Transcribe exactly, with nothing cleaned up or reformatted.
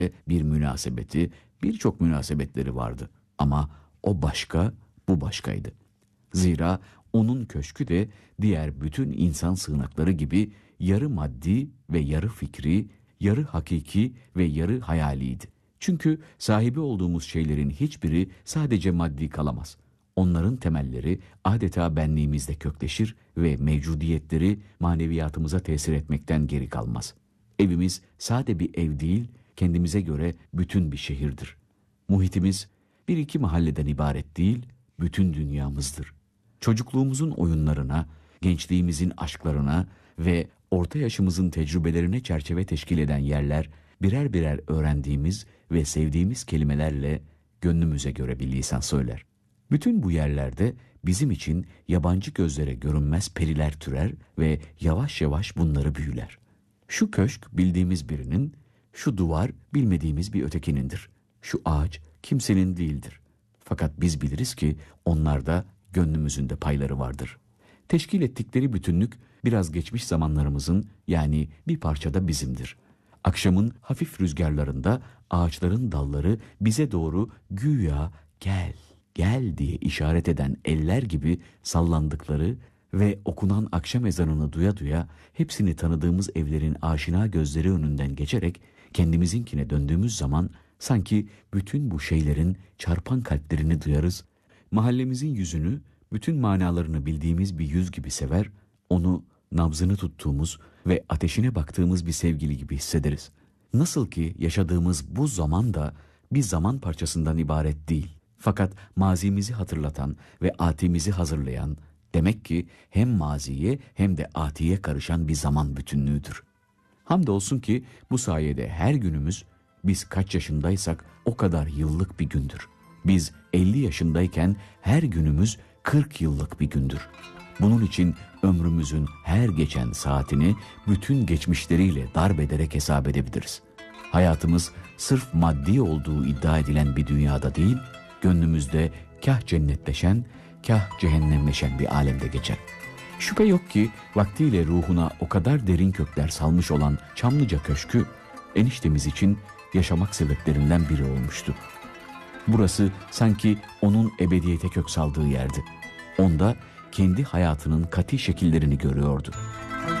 bir münasebeti, birçok münasebetleri vardı. Ama o başka, bu başkaydı. Zira onun köşkü de diğer bütün insan sığınakları gibi yarı maddi ve yarı fikri, yarı hakiki ve yarı hayaliydi. Çünkü sahibi olduğumuz şeylerin hiçbiri sadece maddi kalamaz. Onların temelleri adeta benliğimizde kökleşir ve mevcudiyetleri maneviyatımıza tesir etmekten geri kalmaz. Evimiz sade bir ev değil, kendimize göre bütün bir şehirdir. Muhitimiz bir iki mahalleden ibaret değil, bütün dünyamızdır. Çocukluğumuzun oyunlarına, gençliğimizin aşklarına ve orta yaşımızın tecrübelerine çerçeve teşkil eden yerler, birer birer öğrendiğimiz ve sevdiğimiz kelimelerle gönlümüze göre bir lisan söyler. Bütün bu yerlerde bizim için yabancı gözlere görünmez periler türer ve yavaş yavaş bunları büyüler. Şu köşk bildiğimiz birinin, şu duvar bilmediğimiz bir ötekinindir. Şu ağaç kimsenin değildir. Fakat biz biliriz ki onlarda gönlümüzün de payları vardır. Teşkil ettikleri bütünlük biraz geçmiş zamanlarımızın, yani bir parçada bizimdir. Akşamın hafif rüzgarlarında ağaçların dalları bize doğru güya gel, gel diye işaret eden eller gibi sallandıkları ve okunan akşam ezanını duya duya hepsini tanıdığımız evlerin aşina gözleri önünden geçerek kendimizinkine döndüğümüz zaman sanki bütün bu şeylerin çarpan kalplerini duyarız. Mahallemizin yüzünü bütün manalarını bildiğimiz bir yüz gibi sever, onu nabzını tuttuğumuz ve ateşine baktığımız bir sevgili gibi hissederiz. Nasıl ki yaşadığımız bu zaman da bir zaman parçasından ibaret değil. Fakat mazimizi hatırlatan ve atimizi hazırlayan, demek ki hem maziye hem de atiye karışan bir zaman bütünlüğüdür. Hamdolsun ki bu sayede her günümüz, biz kaç yaşındaysak o kadar yıllık bir gündür. Biz elli yaşındayken her günümüz kırk yıllık bir gündür. Bunun için ömrümüzün her geçen saatini bütün geçmişleriyle darbederek hesap edebiliriz. Hayatımız sırf maddi olduğu iddia edilen bir dünyada değil, gönlümüzde kah cennetleşen, kah cehennemleşen bir alemde geçer. Şüphe yok ki vaktiyle ruhuna o kadar derin kökler salmış olan Çamlıca Köşkü, eniştemiz için yaşamak sebeplerinden biri olmuştu. Burası sanki onun ebediyete kök saldığı yerdi. Onda kendi hayatının kati şekillerini görüyordu.